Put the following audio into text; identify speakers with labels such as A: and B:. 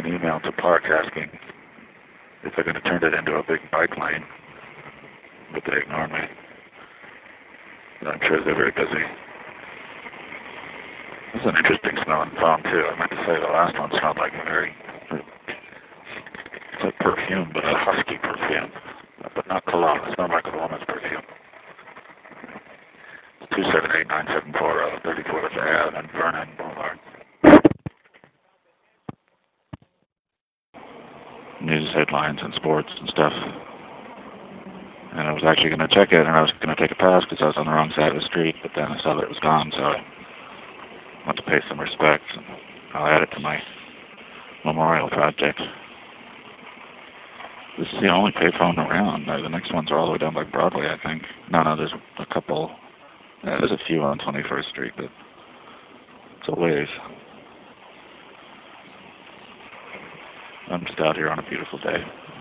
A: an email to Park asking if they're going to turn it into a big bike lane, but they ignore me. And I'm sure they're very busy. This is an interesting smelling foam too. I meant to say the last one smelled like it's like perfume, but a husky perfume. But not cologne. It smelled like a woman's perfume. 278-974 34th Ave and Vernon Boulevard. News headlines and sports and stuff. And I was actually going to check it, and I was going to take a pass because I was on the wrong side of the street, but then I saw that it was gone, so I want to pay some respects, and I'll add it to my memorial project. This is the only payphone around. The next ones are all the way down by Broadway, I think. No, there's a couple. There's a few on 21st Street, but it's a ways. I'm just out here on a beautiful day.